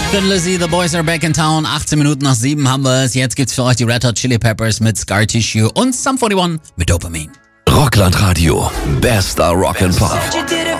Thin Lizzy, The Boys Are Back in Town. 18 Minuten nach 7 haben wir es. Jetzt gibt's für euch die Red Hot Chili Peppers mit Scar Tissue und Sum 41 mit Dopamine. Rockland Radio. Bester Rock'n'Pop.